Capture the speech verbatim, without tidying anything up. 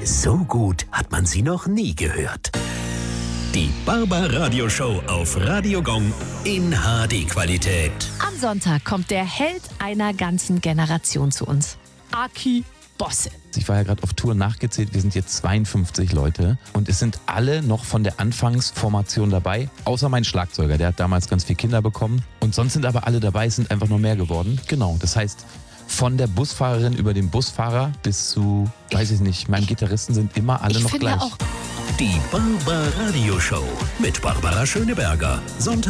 So gut hat man sie noch nie gehört. Die Barbaradio-Show auf Radio Gong in H D-Qualität. Am Sonntag kommt der Held einer ganzen Generation zu uns. Aki Bosse. Ich war ja gerade auf Tour nachgezählt, wir sind jetzt zweiundfünfzig Leute und es sind alle noch von der Anfangsformation dabei, außer mein Schlagzeuger, der hat damals ganz viele Kinder bekommen und sonst sind aber alle dabei, es sind einfach noch mehr geworden. Genau, das heißt, von der Busfahrerin über den Busfahrer bis zu, weiß ich nicht, meinem Gitarristen sind immer alle ich noch finde gleich. Auch Die Barbaradio-Show mit Barbara Schöneberger. Sonntag